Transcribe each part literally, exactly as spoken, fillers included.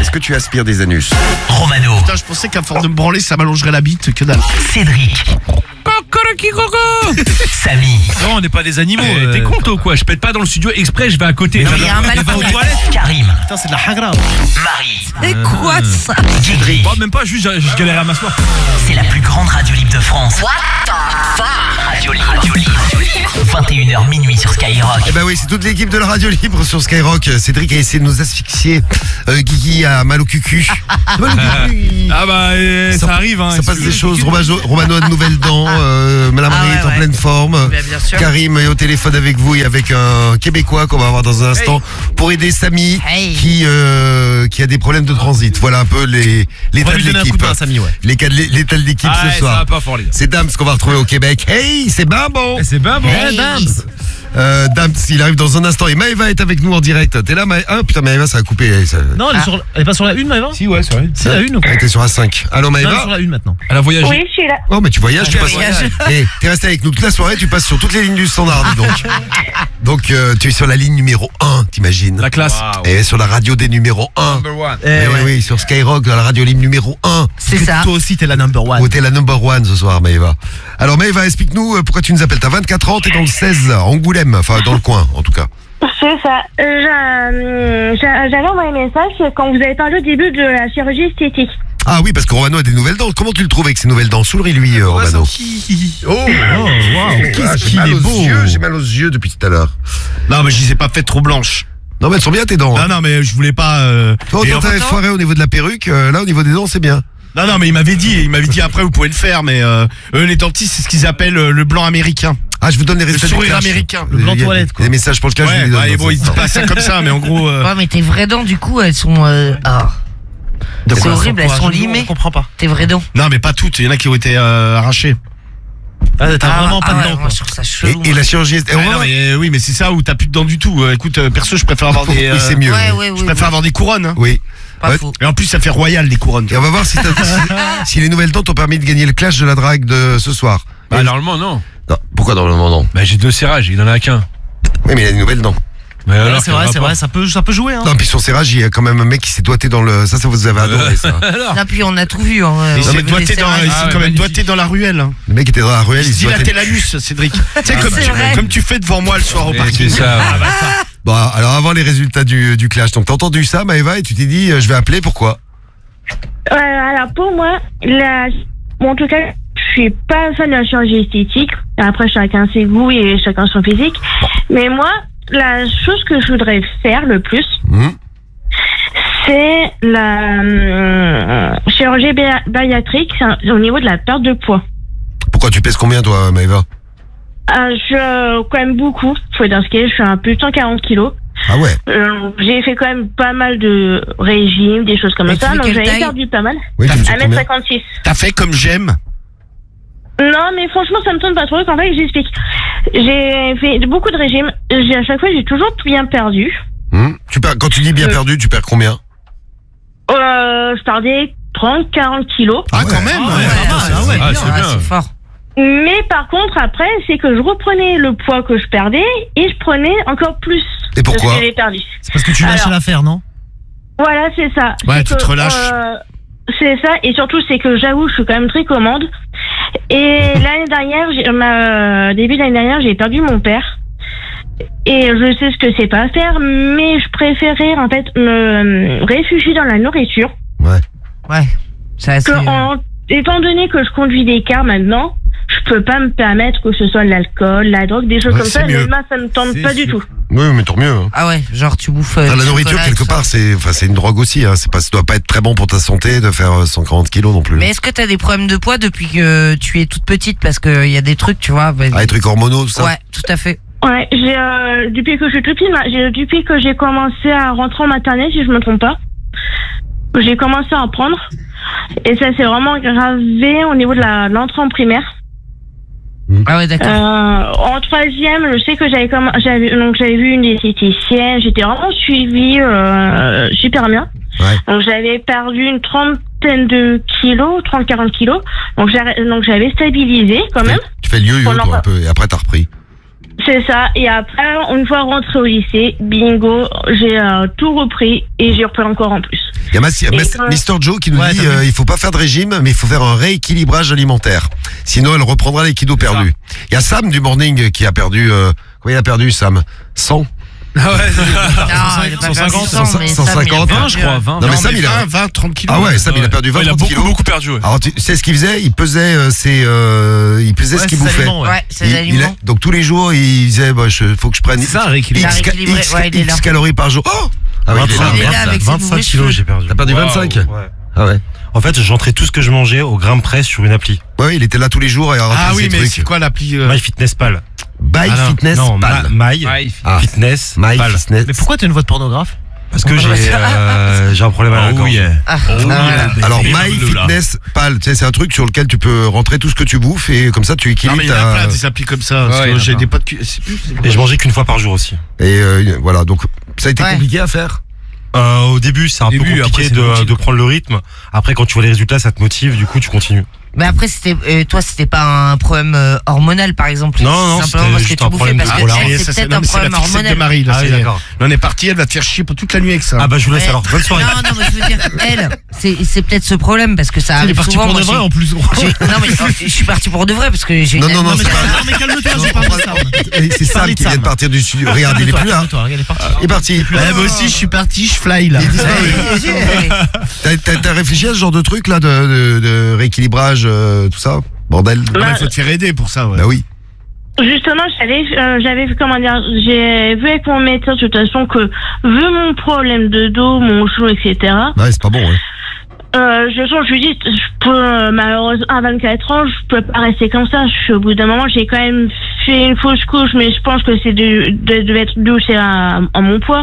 est-ce que tu aspires des anus? Romano. Putain, je pensais qu'à force de me branler, ça m'allongerait la bite, que dalle. Cédric. Samy. Non, on n'est pas des animaux. Eh, euh, T'es con toi ou quoi? Je pète pas dans le studio exprès, je vais à côté. Non, mais il y a un mal va aux toilettes. Karim. Putain, c'est de la hagra. Marie. C'est quoi ça? Guigui. Bon, même pas, juste je, je galère à m'asseoir. C'est la plus grande radio libre de France. What the fuck? Radio libre. Radio libre. vingt et une heures minuit sur Skyrock. Eh ben oui, c'est toute l'équipe de la radio libre sur Skyrock. Cédric a essayé de nous asphyxier. Euh, Guigui a mal au cucu. Mal au cucu. Ah bah, euh, ça, ça arrive. Hein, ça passe des choses. Romano, Romano a de nouvelles dents. Euh, Madame Ah Marie ouais, est en ouais. pleine forme. Bien, bien sûr. Karim est au téléphone avec vous et avec un Québécois qu'on va avoir dans un instant pour aider Samy Hey. qui euh, qui a des problèmes de transit. Voilà un peu les l'état On va de lui donner un coup l'équipe. de main, Samy, ouais. Les cas de l'é- L'état de l'équipe Ah, ce ouais, ça soir. va pas fort, les gars. C'est Dams qu'on va retrouver au Québec. Hey, c'est ben bon. Eh, C'est bien bon. Hey. Dams. Euh, Dams, il arrive dans un instant et Maëva est avec nous en direct. T'es là, Maëva? Ah putain, Maëva, ça a coupé. Ça... Non, elle est, sur, elle est pas sur la une, Maëva? Si, ouais, c'est vrai. C'est la une ou quoi? Elle était sur A cinq. Allô, Non, elle est Maëva? sur la une maintenant. Elle a voyagé. Oui, je suis là. Oh, mais tu voyages, tu Je passes. voyage. Eh, t'es resté avec nous toute la soirée, tu passes sur toutes les lignes du standard, dis donc. Donc, euh, tu es sur la ligne numéro un, t'imagines? La classe. Et sur la radio des numéros un. Eh Eh ouais. oui, sur Skyrock, dans la radio libre numéro un. C'est ça. Toi aussi, t'es la number one. Où t'es la number one ce soir, Maëva. Alors, Maëva, explique-nous euh, pourquoi tu nous appelles. T'as vingt-quatre ans, t'es dans le seize, à Angoulême. Enfin, dans le coin, en tout cas. C'est ça. Euh, j'a- j'a- J'avais envoyé un message quand vous avez parlé au début de la chirurgie esthétique. Ah oui, parce que Romano a des nouvelles dents. Comment tu le trouves avec ses nouvelles dents? Souris-lui, euh, Romano. Oh, Oh, waouh. ah, j'ai qu'il mal est aux beau. yeux, j'ai mal aux yeux depuis tout à l'heure. Non, mais je les ai pas faites trop blanches. Non, mais elles sont bien tes dents. Non, Hein. non, mais je voulais pas. Euh... Toi, et autant en- t'avais foiré au niveau de la perruque, euh, là, au niveau des dents, c'est bien. Non, non, mais il m'avait dit, il m'avait dit après, vous pouvez le faire, mais euh, eux, les dentistes, c'est ce qu'ils appellent euh, le blanc américain. Ah, je vous donne les résultats du sourire clash. américain, le blanc Il y a toilette, quoi. Des messages pour le clash, je vous Ouais, les donne bah, et dans bon, un ils disent instant. pas ça comme ça, mais en gros. Euh... Ouais, mais tes vraies dents, du coup, elles sont. Euh... Ah. de C'est quoi, horrible, sans elles sont courage, limées. Je comprends pas. Tes vraies dents. Non, mais pas toutes, il y en a qui ont été euh, arrachées. Ah, t'as Ah, vraiment pas ah de ouais, dents, moi, quoi. je trouve ça Et, chelou. et moi. la chirurgie est... Ah, non, mais, euh, oui, mais c'est ça où t'as plus de dents du tout. Euh, écoute, euh, perso, je préfère avoir des. euh, Oui, c'est mieux. Ouais, oui. ouais, Je oui. préfère oui. avoir des couronnes. Hein. Oui. Pas Ouais. faux. Et en plus, ça fait royal, les couronnes. Et on va voir si, t'as- si, si les nouvelles dents t'ont permis de gagner le clash de la drague de ce soir. Bah, normalement, non. Non, pourquoi dans le moment non? Bah, j'ai deux serrages, il en a qu'un. Oui, mais il a des nouvelles dents. Mais Ouais, alors, c'est vrai, c'est vrai, ça peut, ça peut jouer. Hein. Non, puis sur serrage, il y a quand même un mec qui s'est doigté dans le... Ça, ça vous avez adoré, ça. Alors. Non, puis on a tout vu. Hein. Il On s'est a vu doigté les dans, serrages. il s'est Ah, quand ouais, même magnifique. doigté dans la ruelle. hein. Le mec était dans la ruelle, Il il se se doigtait... dilatait l'anus, Cédric. Tu sais, comme, c'est tu- vrai. comme tu fais devant moi le soir au Et parking. c'est ça. Ah, bah, ça. Bon, alors avant les résultats du, du clash, donc t'as entendu ça, Maëva, et tu t'es dit, euh, je vais appeler, pourquoi? Euh, alors pour moi, la... bon, en tout cas, je suis pas fan de la chirurgie esthétique. Après, chacun ses goûts et chacun son physique. Mais moi, la chose que je voudrais faire le plus, Hum. c'est la euh, chirurgie ba- bariatrique hein, au niveau de la perte de poids. Pourquoi tu pèses combien, toi, Maëva? Euh, je quand même beaucoup. Faut dire ce qu'il y a, je suis à plus de cent quarante kilos. Ah ouais. Euh, j'ai fait quand même pas mal de régimes, des choses comme Mais tu ça. fais Donc quelle j'avais taille perdu pas mal. Oui, tu me dis un mètre combien? cinquante-six. T'as fait comme j'aime. Non, mais franchement, ça me tourne pas trop. En fait, j'explique. J'ai fait beaucoup de régimes. J'ai, à chaque fois, j'ai toujours bien perdu. Hum. Tu perds, quand tu dis bien Euh. perdu, tu perds combien? Euh, je perdais trente, quarante kilos. Ah, ouais. quand même. Ah ouais, ouais, pas mal, c'est ah ouais. Ah, bien, c'est ah, bien. c'est fort. Mais par contre, après, c'est que je reprenais le poids que je perdais et je prenais encore plus Et pourquoi? de ce que j'ai perdu. C'est parce que tu lâches Alors. l'affaire, non? Voilà, c'est ça. Ouais, C'est tu que, te relâches. euh, c'est ça, et surtout, c'est que j'avoue, je suis quand même très commande. Et l'année dernière, j'ai- ma, début d'année dernière, j'ai perdu mon père. Et je sais ce que c'est pas à faire, mais je préférais en fait me réfugier dans la nourriture. Ouais. Ça, c'est. Que en, étant donné que je conduis des cars maintenant, je peux pas me permettre que ce soit l'alcool, la drogue, des choses Ouais, comme c'est ça. mieux. Mais moi, ça me tente C'est pas du sûr. tout. Oui, mais tant mieux. Hein. Ah ouais, genre tu bouffes. euh, Enfin, la du nourriture, chocolat et quelque tout ça. part, c'est, enfin, c'est une drogue aussi. Hein. C'est pas, ça doit pas être très bon pour ta santé de faire euh, cent quarante kilos non plus. Mais est-ce que t'as des problèmes de poids depuis que tu es toute petite? Parce qu'il y a des trucs, tu vois. bah, Ah, les trucs hormonaux, tout ça. Ouais, tout à fait. Ouais, j'ai euh, depuis que je suis toute petite, ma- j'ai- depuis que j'ai commencé à rentrer en maternelle, si je me trompe pas, j'ai commencé à en prendre. Et ça s'est vraiment gravé au niveau de la de l'entrée en primaire. Ah ouais, d'accord. Euh, en troisième, je sais que j'avais comme j'avais donc j'avais vu une diététicienne, j'étais vraiment suivie euh, super bien. Ouais. Donc j'avais perdu une trentaine de kilos, trente quarante kilos. Donc j'ai donc j'avais stabilisé quand même. Tu fais le yo-yo, Pendant toi, un pas- peu, et après t'as repris. C'est ça. Et après, une fois rentré au lycée, bingo, j'ai euh, tout repris et j'ai repris encore en plus. Il y a Mas- Et Mas- quand- Mister Joe qui nous Ouais, dit t'as vu. euh, il faut pas faire de régime, mais il faut faire un rééquilibrage alimentaire. Sinon, elle reprendra les kilos perdus. Il y a Sam du morning qui a perdu. Euh, combien il a perdu, Sam? cent. Ah ouais, Non, il a pas cent cinquante, perdu cent, mais cent Sam, il a cinquante, perdu, vingt, je crois, euh, vingt. Non, mais Non, Sam, mais il a. vingt, vingt, trente kilos. Ah ouais, Sam, il a perdu vingt Il a trente beaucoup, kilos. beaucoup perdu, ouais. Alors, tu sais ce qu'il faisait? Il pesait euh, ses, euh, il pesait ce qu'il bouffait. Ouais, c'est Il- les il a- aliments. donc tous les jours, il disait, bah, je, faut que je prenne C'est ça, un X, rééquilibrage. ca- rééquilibré, X- ouais, il est là. X calories par jour. Oh ah ouais, il est là. Il est là avec ses nouveaux vingt-cinq cheveux. kilos j'ai perdu. T'as perdu vingt-cinq? Ouais. Ah ouais. En fait, j'entrais tout ce que je mangeais au gramme près sur une appli. Ouais, il était là tous les jours et à Ah rentrer oui, ses mais trucs. c'est quoi l'appli euh... MyFitnessPal. By Ah non, Fitness Non, Pal. Ma- My Ouais, il- Ah. Fitness My Pal. Fitness. Mais pourquoi t'as une voix de pornographe? Parce que j'ai euh, j'ai un problème à la Oh gorge. yeah. Ah, Oh non, yeah. là. Alors Et My le- là. Fitness Pal, tu sais, c'est un truc sur lequel tu peux rentrer tout ce que tu bouffes et comme ça tu Non, équilibres mais il y en a ta... plein des applis comme ça. Parce Ouais, que il y en a j'ai plein. des potes qui. c'est plus- c'est Et je mangeais qu'une fois par jour aussi. Et euh, voilà, donc ça a été Ouais. compliqué à faire. Euh, au début, c'est un Au début, peu après, compliqué c'est de, inutile, de quoi. prendre le rythme. Après, quand tu vois les résultats, ça te motive. Du coup, tu continues. Mais après, c'était, euh, toi, c'était pas un problème euh, hormonal, par exemple. Non, non, simplement c'était parce que juste tu un bouffais, problème de parce que polarité. elle, Ça, c'est c'est peut-être non, un mais c'est la problème fixette de hormonal. Marie. Là, Ah oui, c'est- d'accord. Là, on est parti, elle va te faire chier pour toute la nuit avec ça. Ah bah, je vous laisse Ouais. alors. Bonne soirée. Non, non, mais je veux dire, elle, c'est, c'est peut-être ce problème, parce que ça Il est arrive parti souvent. pour de moi, vrai j'ai- en plus. j'ai- Non, mais euh, je suis parti pour de vrai, parce que j'ai Non, une- non, non, mais c'est pas... Non mais calme-toi, Non, j'ai pas on de parle- ça. Et c'est Sam qui vient de partir du studio. Regarde, il est plus là. Toi, regarde, il est parti. Il est parti. Ouais, moi aussi, je suis parti, je fly là. T'as, t'as- t'as réfléchi à ce genre de truc là, de, de, de rééquilibrage, euh, tout ça? Bordel. Non, mais faut te faire aider pour ça, ouais. Bah oui. Justement, j'avais, euh, j'avais vu, comment dire, j'ai vu avec mon médecin de toute façon que, vu mon problème de dos, mon genou, et cetera, Ouais, c'est pas bon, ouais. euh, je, je lui dis, je peux, euh, malheureusement, à vingt-quatre ans, je peux pas rester comme ça. Je, au bout d'un moment, j'ai quand même fait une fausse couche, mais je pense que c'est de, de, devait être dû aussi à, à mon poids.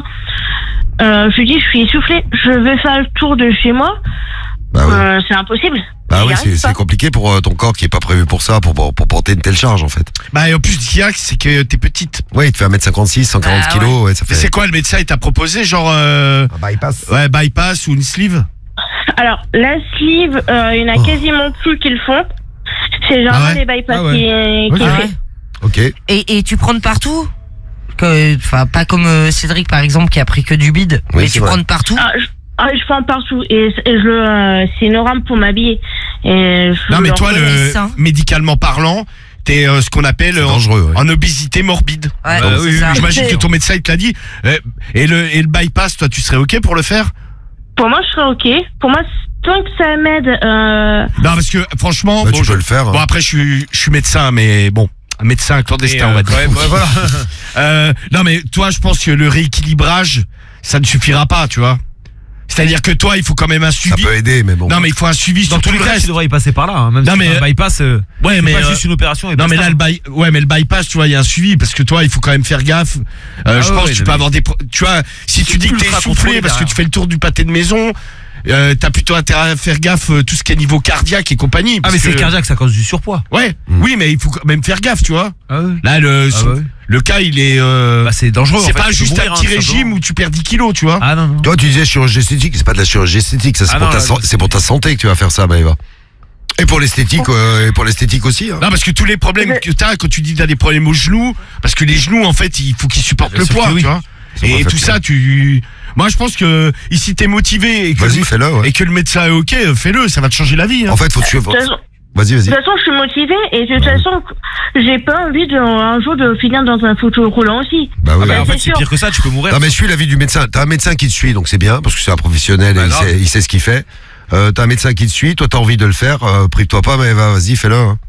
Euh, je lui dis, je suis essoufflée, je vais faire le tour de chez moi. Bah oui. Euh, c'est impossible. Bah J'y oui, arrive c'est, pas. c'est compliqué pour euh, ton corps qui est pas prévu pour ça, pour, pour, pour porter une telle charge en fait. Bah, et en plus, ce qu'il y a, c'est que t'es petite. Ouais, il te fait un mètre cinquante-six, cent quarante Ah, kilos, ouais, ça Mais fait. c'est quoi, le médecin, il t'a proposé, genre, euh, Un bypass. ouais, bypass ou une sleeve? Alors, la sleeve, euh, il y en a Oh. quasiment plus qui le font. C'est généralement Ah ouais les bypass Ah ouais. qui, qui Ah fait. ouais. Ok. Et, et tu prends de partout? Que, enfin, pas comme euh, Cédric, par exemple, qui a pris que du bide. Oui, mais c'est tu vrai. prends de partout? Ah, je, ah, je prends partout et, et je, euh, c'est une rame pour m'habiller. Et je Non, mais leur toi, donne le, les seins. médicalement parlant, t'es euh, ce qu'on appelle C'est en, dangereux, ouais. en obésité morbide. Ouais, Bah c'est oui, ça. J'imagine que ton médecin, il te l'a dit. Euh, Et le, et le bypass, toi, tu serais OK pour le faire? Pour moi, je serais ok. Pour moi, tant que ça m'aide, euh, Non, parce que, franchement, Bah, bon, tu je- peux le faire. hein. bon, après, je suis, je suis médecin, mais bon, un médecin clandestin, on va dire. Ouais, ouais, voilà. Euh, non, mais toi, je pense que le rééquilibrage, ça ne suffira pas, tu vois. C'est-à-dire que toi, il faut quand même un Ça suivi. peut aider, mais bon. Non, mais il faut un suivi Dans sur tous tout les le cas, tu reste. devrais y passer par là. hein, Même Non, si mais, c'est un bypass, euh, Ouais, c'est mais pas euh, juste une opération. Et non, mais basta. là, le by... ouais, mais le bypass, tu vois, il y a un suivi parce que toi, il faut quand même faire gaffe. Euh, Ah je ouais, pense ouais, que tu non, peux mais- avoir des, pro- tu vois, si tu dis que t'es ultra essoufflé contrôlé parce que derrière. tu fais le tour du pâté de maison, euh, t'as plutôt intérêt à faire gaffe euh, tout ce qui est niveau cardiaque et compagnie. Ah, parce mais c'est que- cardiaque, c'est à cause du surpoids. Ouais, Mm. oui, mais il faut quand même faire gaffe, tu vois. Ah ouais. Là, le, Ah ouais. le cas, il est. Euh, Bah, c'est dangereux. c'est en fait, pas tu peux juste mourir, un petit hein, tout régime simplement. où tu perds dix kilos, tu vois. Ah non, non. Toi, tu disais chirurgie esthétique, c'est pas de la chirurgie esthétique, ça c'est Ah pour, non, ta, là, san- je- c'est pour ta santé que tu vas faire ça, Maëva. Et pour l'esthétique, euh, et pour l'esthétique aussi. Hein. Non, parce que tous les problèmes Mais- que t'as quand tu dis que t'as des problèmes aux genoux, parce que les genoux, en fait, il faut qu'ils supportent Bien le sûr poids, que oui. tu vois. Ils sont Et pas tout faits ça, pour. tu. Moi, je pense que ici t'es motivé et que, Vas-y, fais-le. Ouais. et que le médecin est ok, fais-le, ça va te changer la vie. Hein. En fait, faut te suivre. de toute façon- Vas-y, de vas-y. toute façon, je suis motivée et de toute façon, j'ai pas envie de, un jour de finir dans un fauteuil roulant aussi. Bah oui. Ah bah, Ouais, en c'est fait, c'est sûr. pire que ça, tu peux mourir. Non mais suis l'avis du médecin. T'as un médecin qui te suit, donc c'est bien parce que c'est un professionnel et Pas il grave. sait, il sait ce qu'il fait. Euh, t'as un médecin qui te suit, toi t'as envie de le faire, euh, prive-toi pas, mais va, vas-y, fais-le. Hein.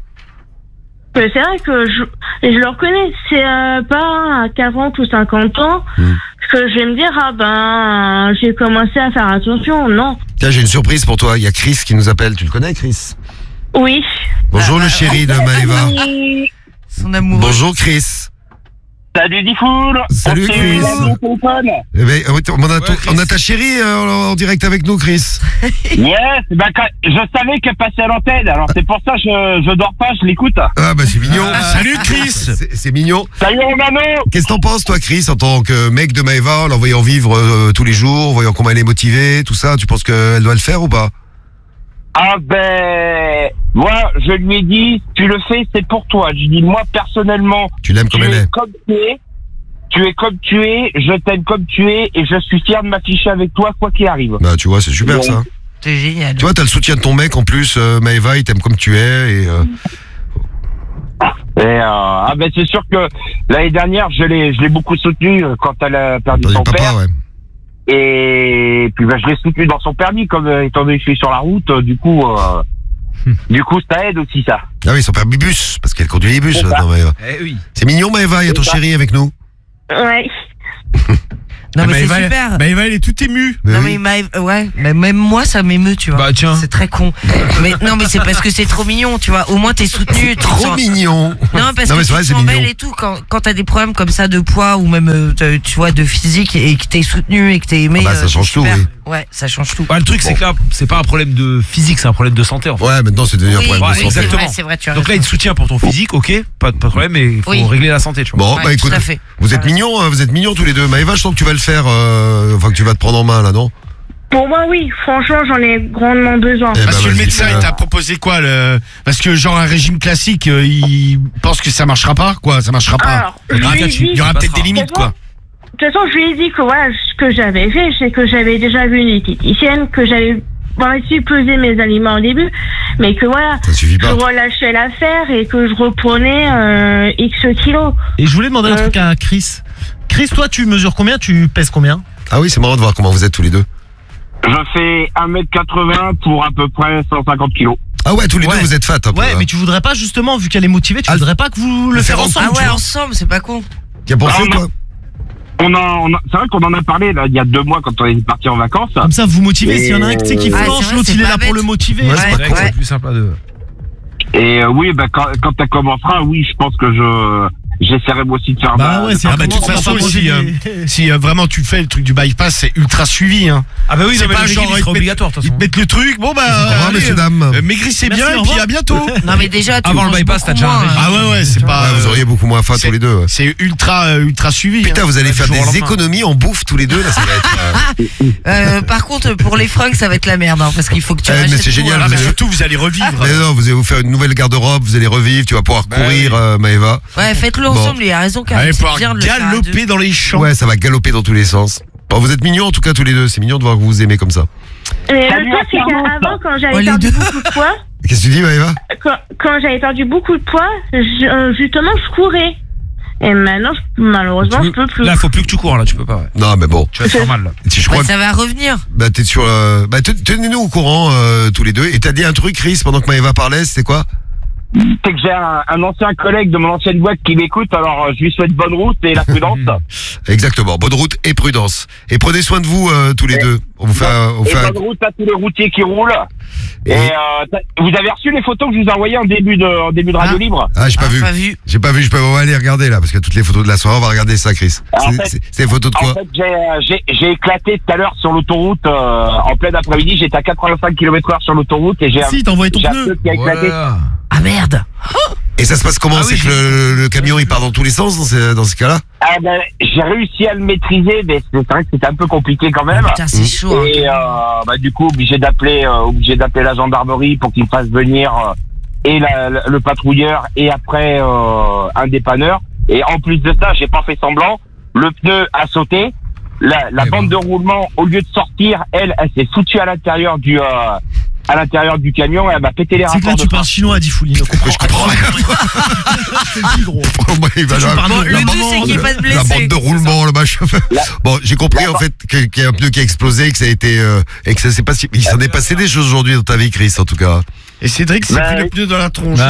Mais c'est vrai que je, et je le reconnais, c'est euh, pas à quarante ou cinquante ans Hmm. que je vais me dire, ah ben, j'ai commencé à faire attention, non. Tiens, j'ai une surprise pour toi. Il y a Chris qui nous appelle. Tu le connais, Chris? Oui. Bonjour Ah, le bah, chéri de Maëva. Oui. Son amour. Bonjour Chris. Salut Diffoul. Salut, On s'est Chris. eu là, au téléphone. Eh ben, on, a ton- Chris. on a ta chérie euh, en, en direct avec nous, Chris. Yes, bah, quand- je savais qu'elle passait à l'antenne, alors c'est pour ça que je, je dors pas, je l'écoute. Ah bah c'est mignon. Salut Chris. C'est c'est mignon. Salut Romano. Qu'est-ce que t'en penses, toi, Chris, en tant que mec de Maëva, en la voyant vivre euh, tous les jours, voyant comment elle est motivée, tout ça, tu penses qu'elle doit le faire ou pas? Ah ben, moi, je lui ai dit, tu le fais, c'est pour toi. Je dis, moi, personnellement, Tu l'aimes comme tu elle es est. comme tu es, tu es comme tu es, je t'aime comme tu es, et je suis fier de m'afficher avec toi, quoi qu'il arrive. Bah, tu vois, c'est super Bon. ça. C'est génial. Tu vois, t'as le soutien de ton mec en plus, euh, Maëva, il t'aime comme tu es. Et, euh, Et euh, ah ben, c'est sûr que l'année dernière, je l'ai, je l'ai beaucoup soutenu euh, quand elle a perdu t'as dit son papa, père. ouais. Et puis, ben, je l'ai soutenu dans son permis, comme euh, étant donné que je suis sur la route, euh, du coup, euh, du coup, ça aide aussi, ça. Ah oui, son père bus, parce qu'elle conduit les bus. C'est ça. maintenant, Maëva. Eh oui. C'est mignon, Maëva, il y a ton C'est ça. chéri avec nous. Ouais. Non, Ah, mais c'est Maëva, super. Maëva, elle est toute émue. Mais Non, oui. mais il m'a- ouais, mais même moi, ça m'émeut, tu vois. Bah, tiens. C'est très con. Mais non, mais c'est parce que c'est trop mignon, tu vois. Au moins, t'es soutenu. tu te Trop sens- mignon. Non, parce Non, mais que c'est vrai, tu c'est te sens belle mignon. et tout. Quand, quand t'as des problèmes comme ça de poids ou même, euh, de- tu vois, de physique et que t'es soutenu et que t'es aimé. Ah bah, ça euh, change c'est tout, super. oui. Ouais, ça change tout. Ouais, le truc, c'est que là, c'est pas un problème de physique, c'est un problème de santé, en fait. Ouais, maintenant c'est devenu un Oui, problème ouais, de oui, santé. c'est exactement. vrai, c'est vrai, tu as Donc là, raison. il te soutient pour ton physique, ok, pas, de- pas de problème, mais il faut Oui. régler la santé, tu vois. Bon, Ouais, bah écoute, tout à fait. vous êtes Ouais. mignons, hein, vous êtes mignons tous les deux. Maëva, je sens que tu vas le faire, euh, enfin que tu vas te prendre en main là, non? Pour moi, oui. Franchement, j'en ai grandement besoin. Eh Parce bah, que le vas-y, médecin, fais-le. il t'a proposé quoi le... Parce que genre un régime classique, euh, il pense que ça marchera pas, quoi, ça marchera pas. Alors, je Il y aura, lui ai peut-être- dit- il y aura peut-être des passera. limites, quoi. De toute façon, je lui ai dit que voilà, ce que j'avais fait, c'est que j'avais déjà vu une diététicienne, que j'avais bon, essayé de peser mes aliments au début, mais que voilà, Ça suffit je pas. relâchais l'affaire et que je reprenais euh, X kilos. Et je voulais demander un Euh. truc à Chris. Chris, toi, tu mesures combien? Tu pèses combien? Ah oui, c'est marrant de voir comment vous êtes tous les deux. Je fais un mètre quatre-vingts pour à peu près cent cinquante kilos. Ah ouais, tous les Ouais. deux vous êtes fat un peu. Ouais, hein. mais tu voudrais pas justement, vu qu'elle est motivée, tu Ah, voudrais pas que vous le le faire faire ensemble, Ah tu ouais, vois. ensemble, c'est pas con. Qui a pensé Ah, toi? On a, on a- c'est vrai qu'on en a parlé là, il y a deux mois quand on est parti en vacances. Comme ça, vous motivez. Et- S'il y en a un tu sais, qui Ah, c'est flanche, vrai, l'autre c'est il est pas là pour bête. le motiver. Ouais, Ouais, c'est pas C'est con. vrai que ouais. c'est plus simple à deux. Et euh, oui, bah, quand, quand elle commencera, oui, je pense que je j'essaierai moi aussi de faire Bah ma- ouais, c'est Ah bah, de vraiment- toute on va façon, pas manger si, euh, des- Si euh, vraiment tu fais le truc du bypass, c'est ultra suivi, hein. Ah bah oui, C'est non, mais pas le genre, régime, il ils sera te obligatoire, de toute Ils façon. te mettent le truc, bon bah. Au revoir, allez, messieurs, euh, dames. euh, maigrissez Merci, bien au et puis revoir. à bientôt. Non, mais déjà, tu Avant le manges bypass, beaucoup t'as déjà un moins, régime. hein. Ah ouais, ouais, c'est pas. Ouais, vous euh, auriez beaucoup moins fat c'est- tous les deux. ouais. C'est ultra, euh, ultra suivi. Putain, hein. vous allez Ouais, faire du jour au des lendemain. économies en bouffe tous les deux là, ça va être. euh, Euh, par contre, pour les fringues, ça va être la merde, hein, parce qu'il faut que tu Eh, mais rachètes c'est tout, génial, hein. Ah, mais vous- surtout, vous allez revivre. Mais non, vous allez vous faire une nouvelle garde-robe, vous allez revivre, tu vas pouvoir Bah courir, oui. euh, Maëva. Ouais, faites-le Bon. ensemble, il a raison, car Allez c'est pouvoir bien de le faire à deux. galoper dans les champs. Ouais, ça va galoper dans tous les sens. Bon, vous êtes mignons en tout cas tous les deux, c'est mignon de voir que vous vous aimez comme ça. Mais Salut, le truc, c'est Carlos. qu'avant, quand Oh, j'avais les perdu deux. beaucoup de poids, Qu'est-ce que tu dis Maëva? quand, quand j'avais perdu beaucoup de poids, je- euh, justement, je courais. Et maintenant, je- malheureusement, je peux plus. Là, faut plus que tu cours, là, tu peux pas, ouais. Non mais bon, Tu vas te faire mal, là. si je Ouais, crois que ça va revenir. bah, t'es sur... euh, bah, te- tenez-nous au courant euh, tous les deux. Et t'as dit un truc Chris pendant que Maëva parlait, c'était quoi? C'est que j'ai un, un ancien collègue de mon ancienne boîte qui m'écoute, alors euh, je lui souhaite bonne route et la prudence. Exactement, bonne route et prudence. Et prenez soin de vous euh, tous les Et- deux. On vous fait, un- on et fait un- bonne route à tous les routiers qui roulent. Et, Et- euh, t'as- vous avez reçu les photos que je vous ai envoyées en début de, en début de Radio Ah. Libre. Ah, j'ai pas Ah, vu. pas vu. J'ai pas vu, je peux on va aller regarder là parce que toutes les photos de la soirée, on va regarder ça Chris. En C'est- fait- C'est c'est des photos de En quoi? fait, j'ai, euh, j'ai, j'ai éclaté tout à l'heure sur l'autoroute, euh, en plein après-midi, j'étais à quatre-vingt-cinq kilomètres heure sur l'autoroute et j'ai un, Si, t'as envoyé ton j'ai un pneu. pneu qui a éclaté. Voilà. Ah merde. Et ça se passe comment? Ah C'est oui, que le, le camion il part dans tous les sens dans ces, dans ces cas-là? Ah ben, j'ai réussi à le maîtriser, mais c'est vrai que c'était un peu compliqué quand même. Putain, c'est chaud. hein. Et euh, bah, du coup, obligé d'appeler, euh, obligé d'appeler la gendarmerie pour qu'ils me fassent venir euh, et la, la- le patrouilleur et après euh, un dépanneur. Et en plus de ça, j'ai pas fait semblant. Le pneu a sauté. La, la Eh bande ben. de roulement, au lieu de sortir, elle, elle s'est foutue à l'intérieur du euh, à l'intérieur du camion et elle m'a pété les C'est que rapports là, de tu frein. parles chinois, dit Fouli. Je comprends rien. C'est le plus gros. Oh, bah, il va Tu là- parles la de- Le bande- tout, c'est qu'il n'y ait pas de La blessés. bande de roulement, le machin. La- Bon, j'ai compris La- en fait que- qu'il y a un pneu qui a explosé, que ça a été euh, et que ça s'est passé. Il s'en est passé des choses aujourd'hui dans ta vie, Chris, en tout cas. Et Cédric s'est Bah, pris le oui. pneu dans la tronche.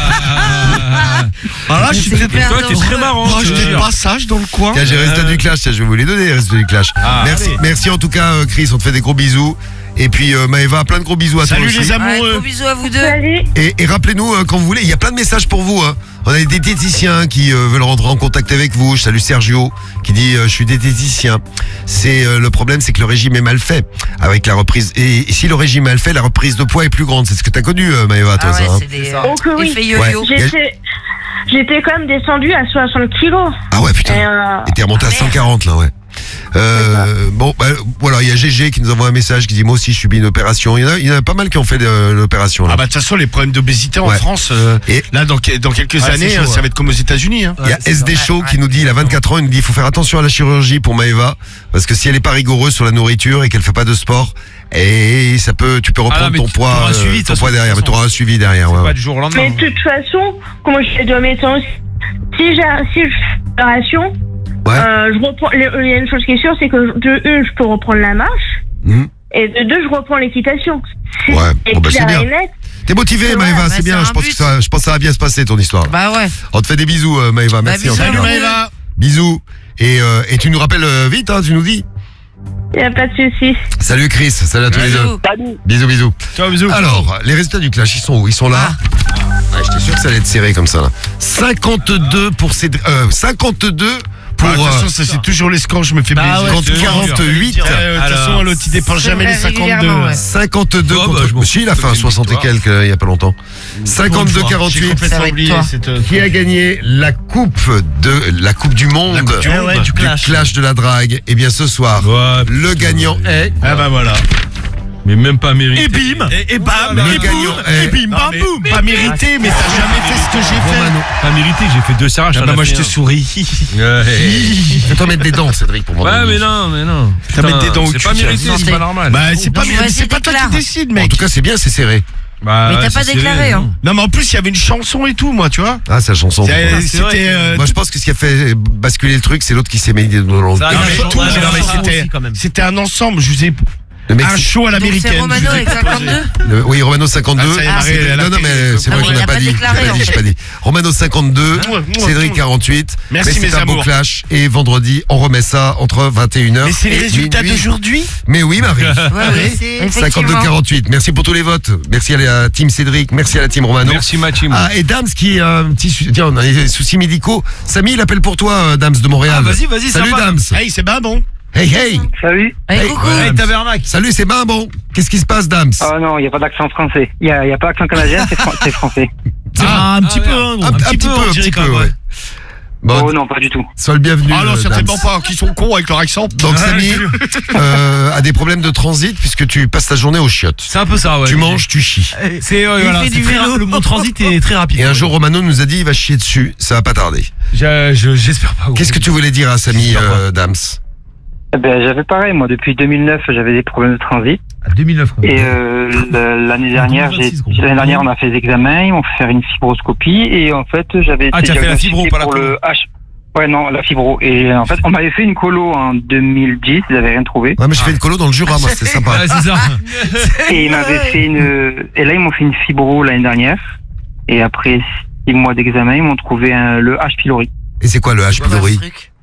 Ah, Ah là, je suis C'est très hyper toi, t'es drôle. très marrant. Oh, je te j'étais de jure. passage dans le coin. Tiens, j'ai les résultats du clash. Tiens, je vais vous les donner, les résultats du clash. Ah, merci, allez. merci en tout cas, euh, Chris. On te fait des gros bisous. Et puis euh, Maëva, plein de gros bisous à toi Salut aussi. les Ouais, amoureux. gros bisous à vous deux. Salut. Et, et rappelez-nous euh, quand vous voulez, il y a plein de messages pour vous. Hein. On a des diététiciens qui euh, veulent rentrer en contact avec vous. Je salue Sergio qui dit euh, je suis diététicien. C'est euh, le problème, c'est que le régime est mal fait avec la reprise. Et, et si le régime est mal fait, la reprise de poids est plus grande. C'est ce que t'as connu, euh, Maëva, toi, Ah ouais, ça. hein. c'est des ça. euh, Oh que oui. effets yo-yo. Ouais. J'étais, j'étais quand même descendue à soixante kilos. Ah ouais, putain. Et, euh, Et t'es remonté Ah, à merde. cent quarante là, ouais. Euh, bon, bah, voilà, il y a G G qui nous envoie un message qui dit moi aussi je subis une opération. Il y en a, il y en a pas mal qui ont fait de, l'opération. Là. Ah bah de toute façon les problèmes d'obésité en Ouais. France, euh, Et là dans, dans quelques Ouais, années, c'est chaud, ça ouais. va être comme aux États-Unis. Hein. il y a S D Show qui nous dit, il a vingt-quatre ans, il nous dit il faut faire attention à la chirurgie pour Maëva parce que si elle est pas rigoureuse sur la nourriture et qu'elle fait pas de sport, et ça peut, tu peux reprendre Ah non, mais ton tu- poids, t'auras un euh, suivi, de ton toute poids façon, derrière, de mais toute tu auras un suivi derrière. Ouais, Pas ouais. du jour au lendemain. Mais de toute façon, comme je fais de médecin aussi, si j'ai si je fais une opération, Ouais. euh, je reprends. le- Il y a une chose qui est sûre, c'est que de une, je peux reprendre la marche, Mhm. et de deux, je reprends l'équitation. C'est Ouais, c'est bon, bah, c'est clair bien. et net. T'es motivé, Ouais, Maëva, bah, c'est c'est bien. un Je pense but. que ça, je pense que ça va bien se passer ton histoire. Bah ouais. On te fait des bisous, euh, Maëva. Merci. bisous, en tout cas. Salut Salut, Maëva. Bisous. Et, euh, et tu nous rappelles euh, vite, hein, tu nous dis. Il n'y a pas de souci. Salut Chris, salut à tous les deux. Bisous. Salut. Bisous, bisous. Ciao bisous. Alors, les résultats du clash, ils sont où? Ils sont là. Ouais, j'étais sûr que ça allait être serré comme ça. Là. cinquante-deux pour Cédric. Euh, cinquante-deux pour. Bah, de toute euh, façon, ça c'est toujours les scores, je me fais Bah plaisir. ouais, contre c'est quarante-huit. dur. Euh, De toute façon, Alors, l'autre il dépense c'est jamais vrai, les cinquante-deux. régulièrement, ouais. cinquante-deux Oh, bah, contre. je m'en Si, il a fous, fait un c'est une soixante et victoire. quelques euh, il y a pas longtemps. cinquante-deux J'ai quarante-huit. complètement Ça va être oublié toi. cette, euh, Qui a gagné la coupe de la coupe du monde, La coupe du Eh monde. ouais, du clash. clash de la drague. Et bien ce soir, Ouais, le gagnant est Ah bah voilà. mais même pas mérité. Et bim Et, et bam, Le et gagnant boum, est- et bim, Non, bam, mais- boum. Pas mérité, mais t'as jamais fait ce que j'ai fait. Romano. Pas mérité, j'ai fait deux serrages. Ah t'en bah as moi fait je te un. souris. Ouais, Fais-toi mettre des dents, Cédric, pour moi. ouais mais non, mais non. T'as mis Putain, des dents au C'est cul, pas ça. mérité, Non, c'est t'es- pas normal. Bah c'est pas, Donc, vas-y, c'est pas toi qui déclare. décides, En mec. tout cas, c'est bien, c'est serré. Bah, Mais ouais, t'as c'est pas serré, déclaré, hein. Non mais en plus il y avait une chanson et tout, moi, tu vois. Ah, c'est la chanson. C'est- c'est C'était. vrai. euh, Moi, je pense que ce qui a fait basculer le truc, c'est l'autre qui s'est mis dans le. Ça a Non, la mais chanson, tout, ouais, mais la non, mais chanson c'était, aussi, quand même. c'était un ensemble. Je vous ai Le mec, un show à Donc l'américaine. c'est Romano je vous ai avec proposé. cinquante-deux. le- oui, Romano cinquante-deux. Ah, ça y est, Ah, Marie, c'est- elle a non, non, fait- mais c'est Ah, vrai mais qu'on il n'a a pas pas dit. J'ai déclaré, pas dit, en j'ai pas dit. Romano cinquante-deux, Mouah, mouah, Cédric mouah. quarante-huit. Merci, Mais c'est mes un beau amours. clash. Et vendredi, on remet ça entre vingt et une heures. Mais c'est les et résultats minuit. d'aujourd'hui. Mais oui, Marie. Ouais, ouais, cinquante-deux effectivement. quarante-huit. Merci pour tous les votes. Merci à la team Cédric. Merci à la team Romano. Merci ma team. Ah, et Dams qui a un petit sou- tiens, on a des soucis médicaux. Samy, il appelle pour toi, euh, Dams de Montréal. Ah, vas-y, vas-y, Salut, sympa. Dams. Hey, c'est bien bon. Hey, hey. Salut. Allez, Hey, coucou. ouais. Hey, tabernacle. Salut, c'est ben bon. Qu'est-ce qui se passe, Dams? Ah non, il n'y a pas d'accent français. Il n'y a, y a pas d'accent canadien, c'est fran- c'est français. Ah, un petit ah, peu, merde. hein, gros. un, un petit peu, on un dirait petit quand peu, même, ouais. Bon, Oh non, pas du tout. sois le bienvenu. Ah non, euh, certainement Dams. pas. Qui sont cons avec leur accent. Donc, Samy euh, a des problèmes de transit puisque tu passes ta journée aux chiottes. C'est un peu ça, ouais. Tu manges, tu chies. C'est ouais, Il voilà, fait c'est du très vélo. rapide. Mon transit est très rapide. Et un jour, Romano nous a dit il va chier dessus. Ça va pas tarder. Je- je- j'espère pas. gros. Qu'est-ce que tu voulais dire à Samy, J'espère pas. euh, Dams? Eh ben, j'avais pareil, moi, depuis deux mille neuf, j'avais des problèmes de transit. À deux mille neuf. quoi. Et euh, le- l'année dernière, j'ai- deux mille vingt-six, gros. l'année dernière, on a fait des examens, ils m'ont fait faire une fibroscopie et en fait, j'avais Ah, été tu as fait la fibro, diagnostiqué pas la pour colo. le H. Ouais, non, la fibro. Et en fait, on m'avait fait une colo en deux mille dix, ils n'avaient rien trouvé. Ouais, mais j'ai fait une colo dans le Jura, moi, c'était sympa. Ouais, c'est ça. Et ils m'avaient fait une, et là, ils m'ont fait une fibro l'année dernière. Et après six mois d'examen, ils m'ont trouvé un, le H. pylori. Et c'est quoi le H. pylori?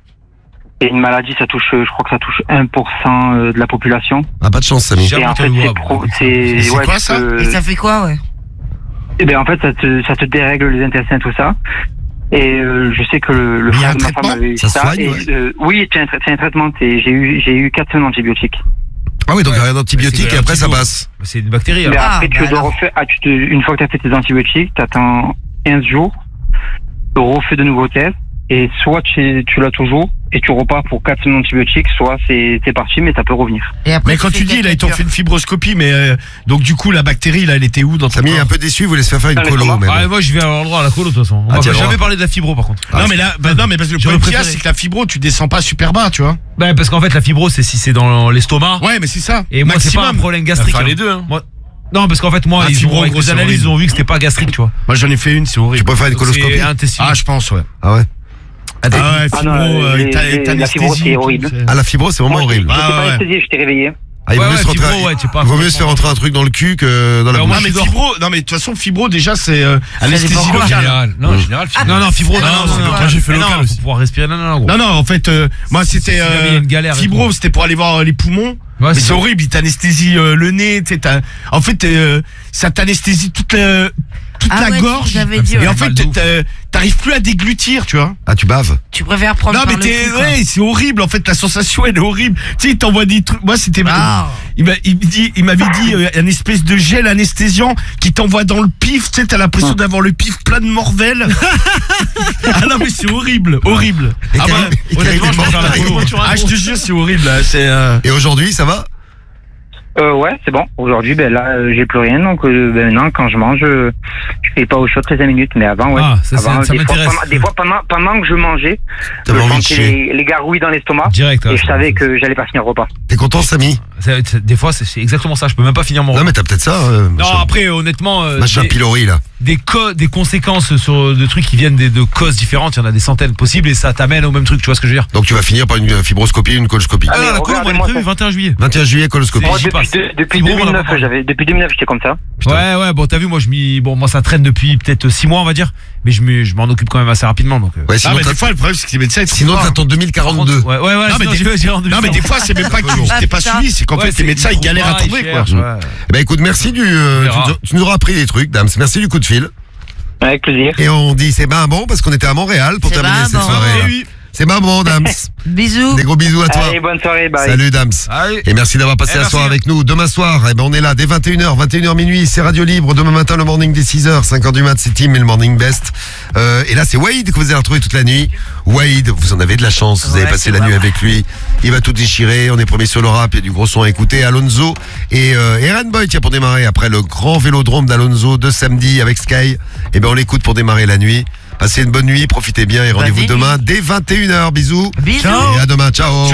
Et une maladie, ça touche, je crois que ça touche un pour cent de la population. Ah, pas de chance, Samy. Jamais Et en fait, entendu, c'est ouais, pro, bon. c'est, Et c'est ouais, quoi, tu ça peux- Et ça fait quoi, ouais? Eh ben, en fait, ça te, ça te dérègle les intestins, tout ça. Et euh, je sais que le, le Mais il y a frère un de ma femme traitement avait eu Ça ça. soigne, et, ouais. euh, oui, c'est un, tra- c'est un traitement. c'est- J'ai eu, j'ai eu quatre semaines d'antibiotiques. Ah oui, donc Ouais. rien d'antibiotique C'est et après ça l'antido. passe. C'est une bactérie. Mais alors. Ah, après, tu bah dois alors. refaire, ah, tu te, une fois que tu as fait tes antibiotiques, tu attends quinze jours, tu refais de nouveaux tests. Et soit tu, tu l'as toujours et tu repars pour quatre semaines d'antibiotiques, soit c'est, c'est parti, mais ça peut revenir. Et après, Mais quand tu fais dis, là, ils t'ont quelques fait une fibroscopie, mais euh, donc du coup, la bactérie, là, elle était où dans ton Samy est corps un peu déçu, il voulait se faire faire une Ah, mais colo. comment Mais Ah, bon. moi je vais avoir le droit à la colo de toute façon. On Ah, va tiens, jamais droit. parler de la fibro par contre. Non mais là, bah, non mais parce que le J'aurais problème qu'il y a, préféré. c'est que la fibro, tu descends pas super bas, tu vois. Bah parce qu'en fait la fibro c'est si c'est dans l'estomac. Ouais, mais c'est ça. Et moi c'est pas un Maximum. problème gastrique. Enfin, hein. les deux, hein. Moi- Non parce qu'en fait moi Ah, ils fibro, ont, avec gros, les c'est analyses ils horrible. ont vu que c'était pas gastrique tu vois. Moi j'en ai fait une, c'est Tu horrible. préfères une Donc, coloscopie? c'est intestinal. Ah, je pense, ouais. Ah ouais. Ah ouais, Ah fibro, non, euh, les- t'as- les- t'as la fibro, anesthésie c'est et tout, horrible. c'est- Ah, la fibro, c'est vraiment Moi, horrible. j'étais Ah, pas ouais. anesthésié, j'étais réveillé. Ah, il vaut Ouais, mieux ouais, se rentrer- fibro, ouais, tu sais pas il vaut mieux se faire complètement. rentrer un truc dans le cul que dans la Bah, au bouche. moins, Non mais tu dors. fibro, non mais de toute façon fibro déjà c'est euh, anesthésie dépend quoi. En locale. général. Non, en général. fibro. Non non fibro, Non, non, non, non, non, non, moi j'ai fait mais local non, pour pouvoir respirer. Non, non, non, gros. Non non en fait euh, moi c'était Si jamais il y a euh, une galère et fibro tout. c'était pour aller voir euh, les poumons. Ouais, mais c'est c'est ça. horrible, il t'anesthésie euh, le nez, tu sais, t'as- en fait euh, ça t'anesthésie toute la toute Ah la ouais, gorge. j'avais dit, Et ouais. en fait Mal de ouf. t'as- t'arrives plus à déglutir, tu vois. Ah, tu baves. Tu préfères prendre Non par mais le t'es cul, quoi. ouais, c'est horrible en fait, la sensation elle est horrible. Tu sais, il t'envoie des trucs. Moi c'était Ah. il m'a, il me dit, il m'avait dit euh, un espèce de gel anesthésiant qui t'envoie dans le pif. Tu sais, t'as l'impression d'avoir le pif plein de morvelle. Ah non mais c'est horrible, horrible. Et Ah Karim- bah, et honnêtement, Karim je vais faire la est mort. photo. Ah je te jure, c'est horrible. Là. C'est. Euh... Et aujourd'hui, ça va? Euh, ouais, c'est bon. Aujourd'hui, ben là, euh, j'ai plus rien. Donc, euh, ben maintenant, quand je mange, euh, je fais pas au chaud très cinq minutes. Mais avant, ouais. Ah, ça, ça- avant, ça des, fois, m'intéresse. pendant, des fois, pendant, pendant que je mangeais, je T'avais envie de sentais chier. les, les gargouilles dans l'estomac. Direct. Et ouais. je savais que j'allais pas finir le repas. T'es content, Samy? Ça- ça- Des fois, c'est c'est exactement ça. Je peux même pas finir mon Non, repas. mais t'as peut-être ça. Euh, Non machin, après honnêtement, euh, machin des, pylori, là. des, co- des conséquences sur de trucs qui viennent des, de causes différentes. Il y en a des centaines possibles et ça t'amène au même truc. Tu vois ce que je veux dire? Donc tu vas finir par une fibroscopie, une coloscopie. Ah, mais la colo, moi, elle est regardez-moi prévue ça. vingt et un juillet. vingt et un juillet, coloscopie. C'est- Moi, j'y depuis, passe. de- depuis Fibro, on en a deux mille neuf, pas parlé. j'avais, depuis deux mille neuf, j'étais comme ça. Ouais ouais bon t'as vu moi je m'y bon moi ça traîne depuis peut-être six mois on va dire mais je m'y- je m'en occupe quand même assez rapidement donc. euh. Ouais, Ah, sinon mais t'as- des fois le problème c'est que les médecins ils te sinon font t'attends deux mille quarante-deux. Ouais ouais ouais. Non, mais sinon, des- je vais- j'ai rendu Non mais le des temps. fois c'est même pas que tu Ah, t'es pas putain. suivi, c'est qu'en Ouais, fait c'est- les médecins ils galèrent à trouvent trouver pas, quoi. ils cherchent, ouais. Eh ben écoute, merci du euh, On verra. tu, nous- tu nous auras appris des trucs, Dams. Merci du coup de fil. Avec plaisir. Et on dit c'est ben bon parce qu'on était à Montréal pour C'est terminer ben cette bon. soirée. Eh oui. C'est ben bon, Dams. Bisous. Des gros bisous à toi. Allez, bonne soirée, bye. Salut Dams. Allez. Et merci d'avoir passé Eh, la merci. soirée avec nous. Demain soir, eh ben on est là dès vingt et une heures, vingt et une heures minuit, c'est Radio Libre. Demain matin, le morning dès six heures, cinq heures du mat, c'est Tim et le morning best. Euh, et là, c'est Wade que vous avez retrouvé toute la nuit. Wade, vous en avez de la chance, vous avez Ouais, passé c'est la vrai, nuit ouais. avec lui. Il va tout déchirer, on est premier sur le rap, il y a du gros son à écouter. Alonso et euh, Eren Boy, tiens, pour démarrer après le grand vélodrome d'Alonso de samedi avec Sky. Eh ben on l'écoute pour démarrer la nuit. Passez une bonne nuit, profitez bien et rendez-vous Bonne nuit. demain dès vingt et une heures. Bisous. Bisous. Et à demain, ciao.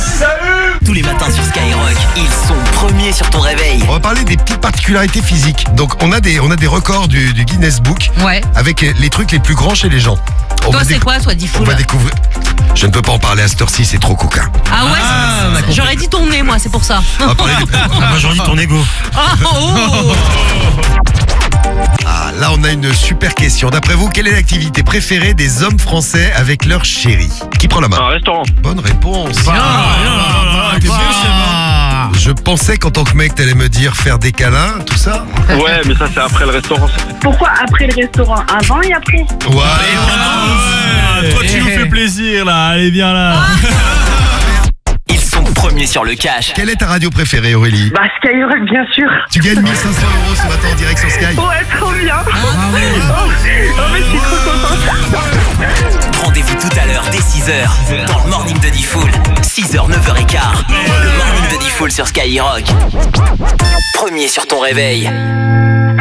Tous les matins sur Skyrock, ils sont premiers sur ton réveil. On va parler des petites particularités physiques. Donc on a des, on a des records du, du Guinness Book Ouais. avec les trucs les plus grands chez les gens. On Toi, va c'est décou- quoi, toi, On Diffoul? va découvrir. Je ne peux pas en parler à cette heure-ci, c'est trop coquin. Ah ouais, c'est- j'aurais dit ton nez, moi, c'est pour ça. On va parler des... Moi j'en dis ton ego. Oh, oh. Ah, là on a une super question. D'après vous, quelle est l'activité préférée des hommes français avec leur chérie? Qui prend la main? Un restaurant. Bonne réponse. Ah, t'es bien, c'est bon. Je pensais qu'en tant que mec, t'allais me dire faire des câlins, tout ça. Ouais, mais ça c'est après le restaurant. Pourquoi après le restaurant? Avant et après? Ouais. Ah, Toi, tu nous fais plaisir, là. Allez, viens là. Ils sont premiers sur le cash. Quelle est ta radio préférée, Aurélie? Bah Skyrock, bien sûr. Tu gagnes mille cinq cents euros ce matin en direct sur Sky. Ouais, trop bien. Oh, oh, mais je suis trop contente. Rendez-vous tout à l'heure dès six heures dans le morning de Diffoul. six heures, neuf heures quinze. Le morning de Diffoul sur Skyrock. Premier sur ton réveil.